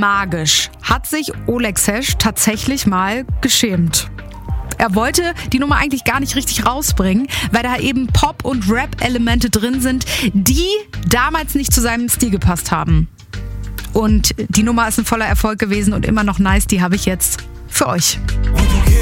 magisch hat sich Oleg Sesh tatsächlich mal geschämt. Er wollte die Nummer eigentlich gar nicht richtig rausbringen, weil da eben Pop- und Rap-Elemente drin sind, die damals nicht zu seinem Stil gepasst haben. Und die Nummer ist ein voller Erfolg gewesen und immer noch nice, die habe ich jetzt für euch.